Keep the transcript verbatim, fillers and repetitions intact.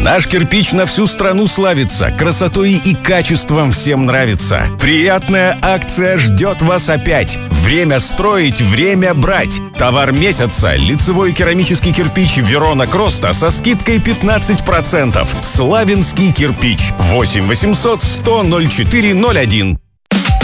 Наш кирпич на всю страну славится, красотой и качеством всем нравится. Приятная акция ждет вас опять. Время строить, время брать. Товар месяца – лицевой керамический кирпич Верона Кроста со скидкой пятнадцать процентов. Славянский кирпич. восемь восемьсот сто ноль четыре ноль один.